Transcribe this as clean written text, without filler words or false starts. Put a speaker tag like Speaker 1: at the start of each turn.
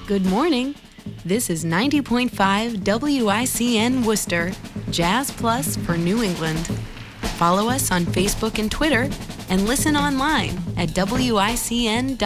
Speaker 1: Good morning. This is 90.5 WICN Worcester, Jazz Plus for New England. Follow us on Facebook and Twitter and listen online at WICN.org.